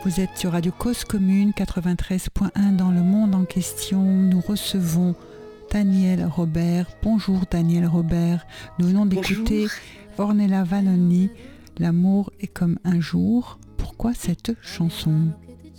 Vous êtes sur Radio Cause Commune 93.1 dans le monde en question. Nous recevons Daniel Robert. Bonjour Daniel Robert. Nous venons d'écouter Ornella Vanoni. L'amour est comme un jour. Pourquoi cette chanson ?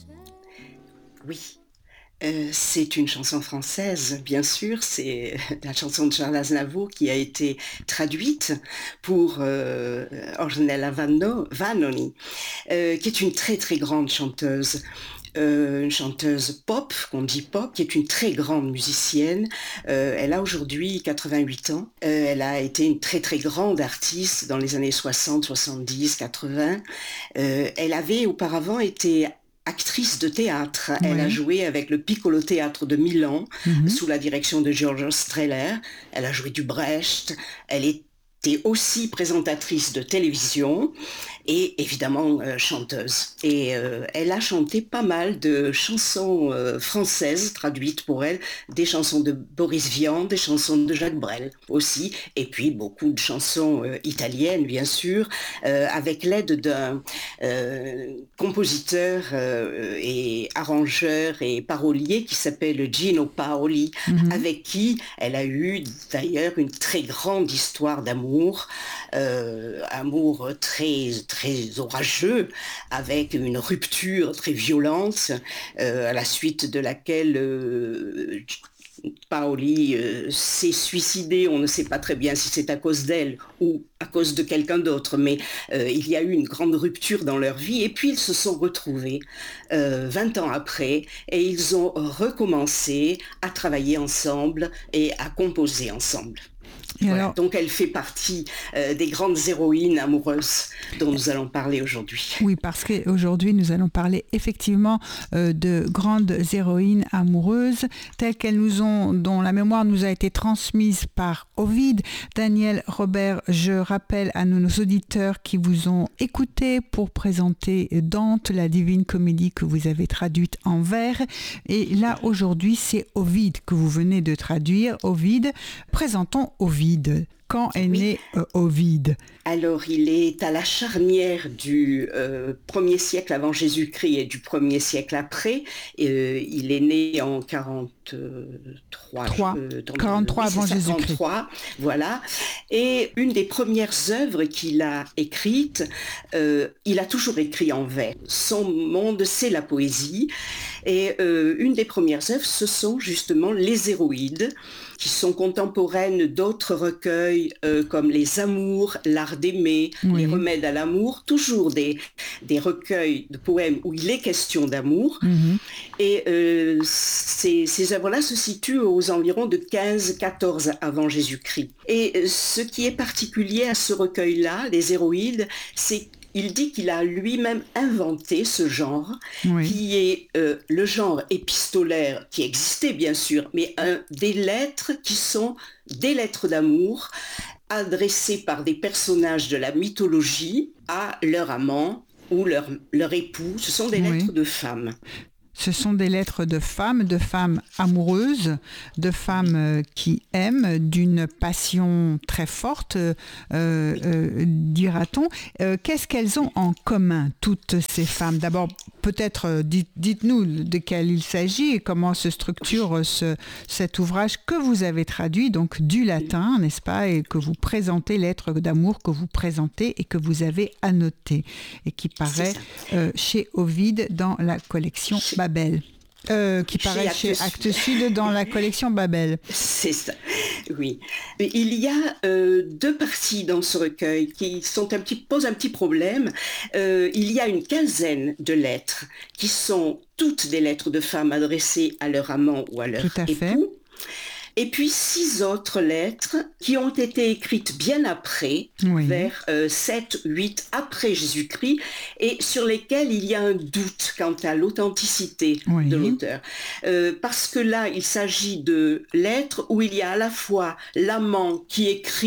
Oui. C'est une chanson française, bien sûr, c'est la chanson de Charles Aznavour qui a été traduite pour Ornella Vanoni, qui est une très très grande chanteuse. Une chanteuse pop, qu'on dit pop, qui est une très grande musicienne. Elle a aujourd'hui 88 ans. Elle a été une très très grande artiste dans les années 60, 70, 80. Elle avait auparavant été actrice de théâtre. Ouais. Elle a joué avec le Piccolo Théâtre de Milan, sous la direction de Giorgio Strehler. Elle a joué du Brecht. Elle était aussi présentatrice de télévision et évidemment chanteuse. Et elle a chanté pas mal de chansons françaises traduites pour elle, des chansons de Boris Vian, des chansons de Jacques Brel aussi, et puis beaucoup de chansons italiennes bien sûr, avec l'aide d'un compositeur et arrangeur et parolier qui s'appelle Gino Paoli, avec qui elle a eu d'ailleurs une très grande histoire d'amour, amour très très orageux, avec une rupture très violente, à la suite de laquelle Paoli s'est suicidé. On ne sait pas très bien si c'est à cause d'elle ou à cause de quelqu'un d'autre, mais il y a eu une grande rupture dans leur vie, et puis ils se sont retrouvés 20 ans après, et ils ont recommencé à travailler ensemble et à composer ensemble. Voilà. Alors, donc elle fait partie des grandes héroïnes amoureuses dont nous allons parler aujourd'hui. Oui, parce qu'aujourd'hui nous allons parler effectivement de grandes héroïnes amoureuses telles dont la mémoire nous a été transmise par Ovide. Daniel Robert, je rappelle à nos auditeurs qui vous ont écouté pour présenter Dante, la divine comédie que vous avez traduite en vers. Et là aujourd'hui c'est Ovide que vous venez de traduire. Ovide, présentons Ovide. Quand est né Ovide ? Alors, il est à la charnière du 1er siècle avant Jésus-Christ et du 1er siècle après. Il est né en 43 avant Jésus-Christ. 43, voilà. Et une des premières œuvres qu'il a écrites, il a toujours écrit en vers. Son monde, c'est la poésie. Et une des premières œuvres, ce sont justement les Héroïdes, qui sont contemporaines d'autres recueils comme Les Amours, L'Art d'aimer, Les Remèdes à l'amour, toujours des recueils de poèmes où il est question d'amour. Et ces œuvres-là se situent aux environs de 15-14 avant Jésus-Christ. Et ce qui est particulier à ce recueil-là, Les Héroïdes, c'est il dit qu'il a lui-même inventé ce genre, qui est le genre épistolaire, qui existait bien sûr, mais des lettres qui sont des lettres d'amour, adressées par des personnages de la mythologie à leur amant ou leur époux. Ce sont des lettres de femmes. Ce sont des lettres de femmes amoureuses, de femmes qui aiment, d'une passion très forte, dira-t-on. Qu'est-ce qu'elles ont en commun, toutes ces femmes ? D'abord, peut-être dites-nous de quel il s'agit et comment se structure cet ouvrage que vous avez traduit, donc du latin, n'est-ce pas, et que vous présentez, lettres d'amour que vous présentez et que vous avez annoté, et qui paraît chez Ovide dans la collection Babel. Qui paraît chez Actes Sud dans la collection Babel. C'est ça, oui. Il y a deux parties dans ce recueil qui posent un petit problème. Il y a une quinzaine de lettres qui sont toutes des lettres de femmes adressées à leur amant ou à leur époux. Et puis 6 autres lettres qui ont été écrites bien après, vers 7, 8 après Jésus-Christ, et sur lesquelles il y a un doute quant à l'authenticité de l'auteur. Parce que là, il s'agit de lettres où il y a à la fois l'amant qui écrit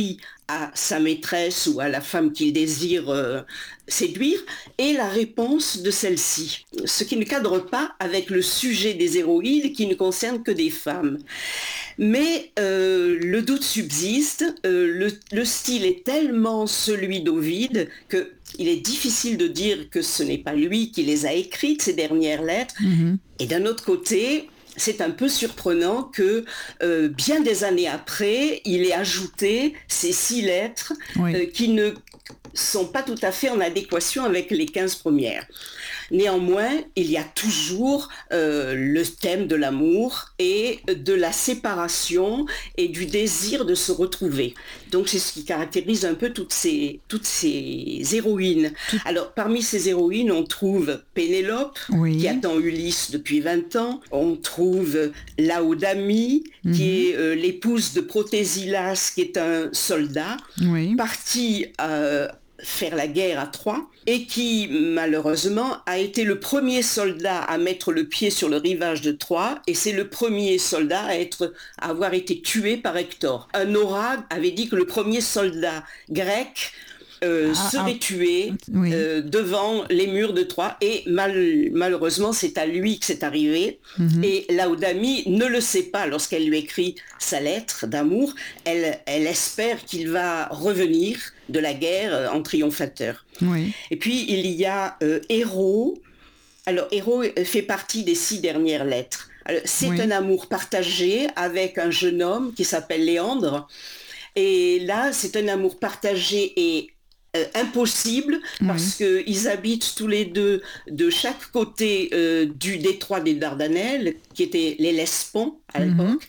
à sa maîtresse ou à la femme qu'il désire séduire, et la réponse de celle-ci, ce qui ne cadre pas avec le sujet des héroïnes qui ne concerne que des femmes. Mais le doute subsiste, le style est tellement celui d'Ovide qu'il est difficile de dire que ce n'est pas lui qui les a écrites, ces dernières lettres. Et d'un autre côté, c'est un peu surprenant que bien des années après, il ait ajouté ces 6 lettres qui ne sont pas tout à fait en adéquation avec les 15 premières. Néanmoins, il y a toujours le thème de l'amour et de la séparation et du désir de se retrouver. Donc c'est ce qui caractérise un peu toutes ces héroïnes. Alors parmi ces héroïnes, on trouve Pénélope, qui attend Ulysse depuis 20 ans. On trouve Laodamie, qui est l'épouse de Protésilas, qui est un soldat, parti faire la guerre à Troie, et qui, malheureusement, a été le premier soldat à mettre le pied sur le rivage de Troie, et c'est le premier soldat à avoir été tué par Hector. Un oracle avait dit que le premier soldat grec serait tué devant les murs de Troie, et malheureusement c'est à lui que c'est arrivé. Et Laodamie ne le sait pas lorsqu'elle lui écrit sa lettre d'amour. Elle espère qu'il va revenir de la guerre en triomphateur. Et puis il y a Héro. Alors Héro fait partie des 6 dernières lettres. C'est un amour partagé avec un jeune homme qui s'appelle Léandre, et là c'est un amour partagé et impossible, parce qu'ils habitent tous les deux de chaque côté du détroit des Dardanelles, qui étaient les Lespons à l'époque.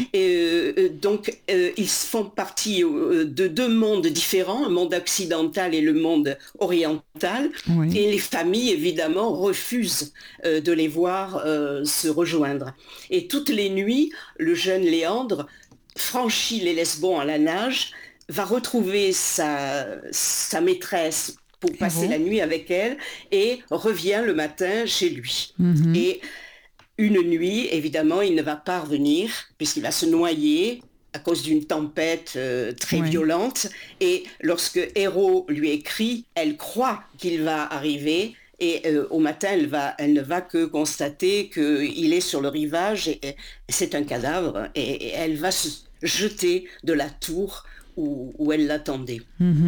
Donc ils font partie de 2 mondes différents, le monde occidental et le monde oriental, et les familles évidemment refusent de les voir se rejoindre. Et toutes les nuits, le jeune Léandre franchit les Lesbos à la nage, va retrouver sa maîtresse pour passer la nuit avec elle, et revient le matin chez lui. Et une nuit, évidemment, il ne va pas revenir, puisqu'il va se noyer à cause d'une tempête très violente. Et lorsque Héro lui écrit, elle croit qu'il va arriver, et au matin, elle ne va que constater qu'il est sur le rivage, et c'est un cadavre, et elle va se jeter de la tour où elle l'attendait.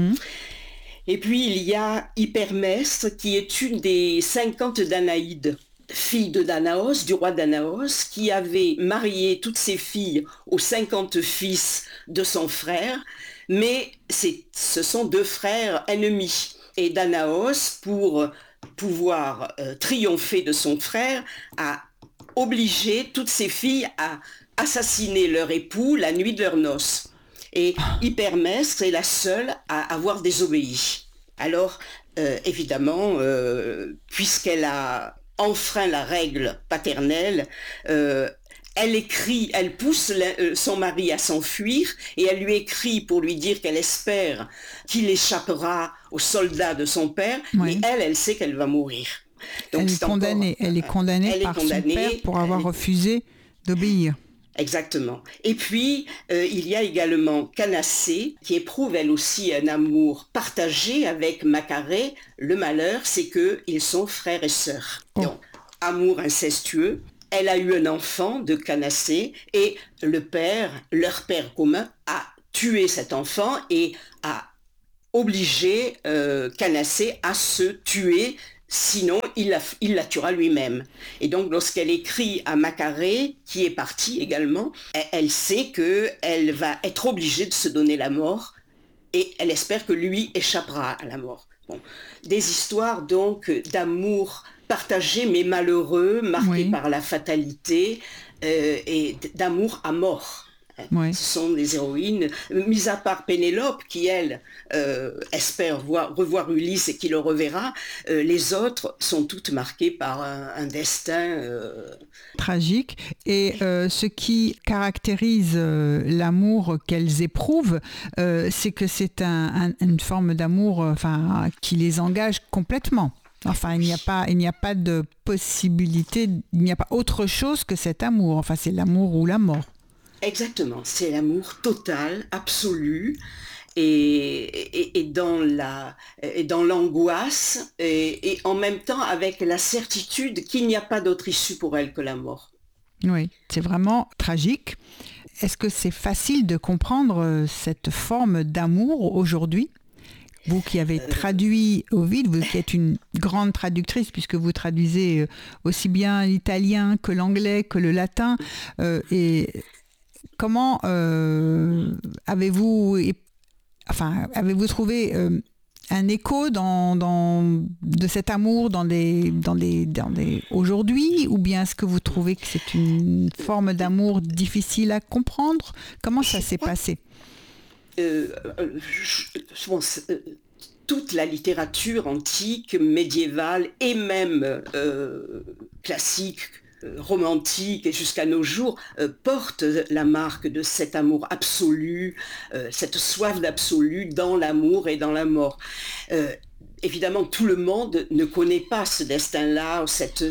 Et puis il y a Hypermestre, qui est une des 50 Danaïdes, fille de Danaos, du roi Danaos, qui avait marié toutes ses filles aux 50 fils de son frère, mais ce sont 2 frères ennemis. Et Danaos, pour pouvoir triompher de son frère, a obligé toutes ses filles à assassiner leur époux la nuit de leurs noces. Et Hypermestre est la seule à avoir désobéi. Alors, évidemment, puisqu'elle a enfreint la règle paternelle, elle pousse son mari à s'enfuir, et elle lui écrit pour lui dire qu'elle espère qu'il échappera aux soldats de son père, mais elle sait qu'elle va mourir. Donc, elle est condamnée par son père pour avoir refusé d'obéir. Exactement. Et puis, il y a également Canacée, qui éprouve elle aussi un amour partagé avec Macaré. Le malheur, c'est qu'ils sont frères et sœurs. Donc, amour incestueux. Elle a eu un enfant de Canacée, et leur père commun, a tué cet enfant et a obligé Canacée à se tuer. Sinon, il la tuera lui-même. Et donc, lorsqu'elle écrit à Macaré, qui est parti également, elle sait qu'elle va être obligée de se donner la mort, et elle espère que lui échappera à la mort. Bon. Des histoires donc d'amour partagé mais malheureux, marqué par la fatalité, et d'amour à mort. Ce sont des héroïnes, mis à part Pénélope, qui elle espère revoir Ulysse et qui le reverra. Les autres sont toutes marquées par un destin tragique. Et ce qui caractérise l'amour qu'elles éprouvent, c'est que c'est une forme d'amour qui les engage complètement. Enfin, il n'y a pas de possibilité, il n'y a pas autre chose que cet amour. Enfin, c'est l'amour ou la mort. Exactement, c'est l'amour total, absolu, et dans l'angoisse et en même temps avec la certitude qu'il n'y a pas d'autre issue pour elle que la mort. Oui, c'est vraiment tragique. Est-ce que c'est facile de comprendre cette forme d'amour aujourd'hui ? Vous qui avez traduit Ovide, vous qui êtes une grande traductrice puisque vous traduisez aussi bien l'italien que l'anglais que le latin. Et comment avez-vous trouvé un écho de cet amour aujourd'hui, ou bien est-ce que vous trouvez que c'est une forme d'amour difficile à comprendre ? Comment ça s'est passé ? Toute la littérature antique, médiévale et même classique, romantique et jusqu'à nos jours porte la marque de cet amour absolu, cette soif d'absolu dans l'amour et dans la mort. Évidemment, tout le monde ne connaît pas ce destin-là, cette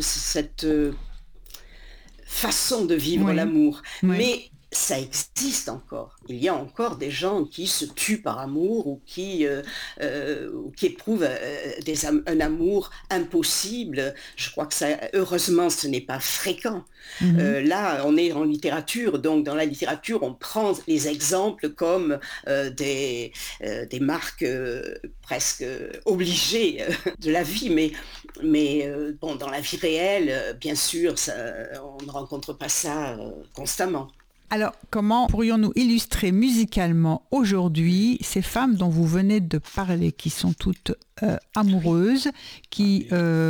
façon de vivre l'amour. Oui. Mais ça existe encore. Il y a encore des gens qui se tuent par amour ou qui éprouvent un amour impossible. Je crois que heureusement, ce n'est pas fréquent. Là, on est en littérature, donc dans la littérature, on prend les exemples comme des marques presque obligées de la vie, mais dans la vie réelle, bien sûr, on ne rencontre pas ça constamment. Alors, comment pourrions-nous illustrer musicalement aujourd'hui ces femmes dont vous venez de parler, qui sont toutes amoureuses, qui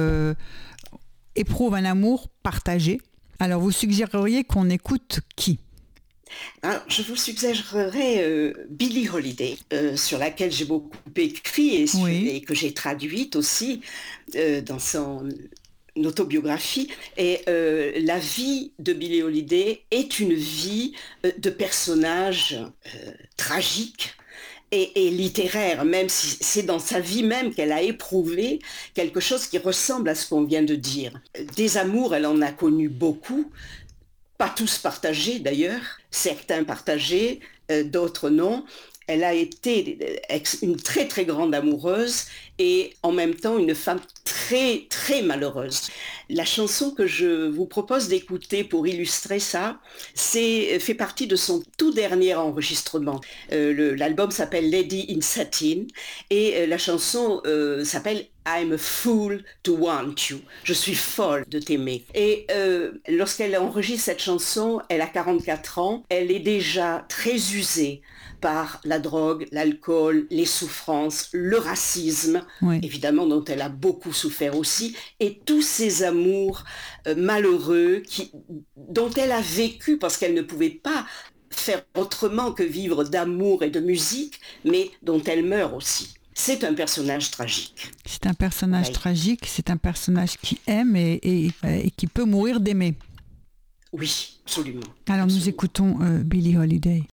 éprouvent un amour partagé ? Alors, vous suggéreriez qu'on écoute qui ? Alors, je vous suggérerais Billie Holiday, sur laquelle j'ai beaucoup écrit et que j'ai traduite aussi dans son autobiographie. Et la vie de Billie Holiday est une vie de personnage tragique et littéraire, même si c'est dans sa vie même qu'elle a éprouvé quelque chose qui ressemble à ce qu'on vient de dire. Des amours, elle en a connu beaucoup, pas tous partagés d'ailleurs, certains partagés, d'autres non. Elle a été une très très grande amoureuse et en même temps une femme très très malheureuse. La chanson que je vous propose d'écouter pour illustrer ça, fait partie de son tout dernier enregistrement. L'album s'appelle Lady in Satin et la chanson s'appelle I'm a fool to want you. Je suis folle de t'aimer. Et lorsqu'elle enregistre cette chanson, elle a 44 ans, elle est déjà très usée par la drogue, l'alcool, les souffrances, le racisme, évidemment dont elle a beaucoup souffert aussi, et tous ces amours malheureux dont elle a vécu parce qu'elle ne pouvait pas faire autrement que vivre d'amour et de musique, mais dont elle meurt aussi. C'est un personnage tragique. C'est un personnage tragique, c'est un personnage qui aime et qui peut mourir d'aimer. Oui, absolument. Alors nous écoutons Billie Holiday.